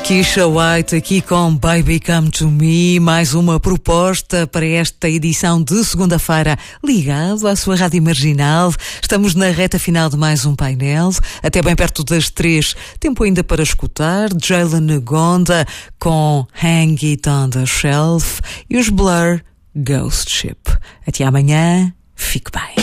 Keisha White aqui com Baby Come To Me, mais uma proposta para esta edição de segunda-feira, ligado à sua rádio marginal. Estamos na reta final de mais um painel, até bem perto das 3. Tempo ainda para escutar Jalen Gonda com Hang It On The Shelf e os Blur Ghost Ship. Até amanhã, fique bem.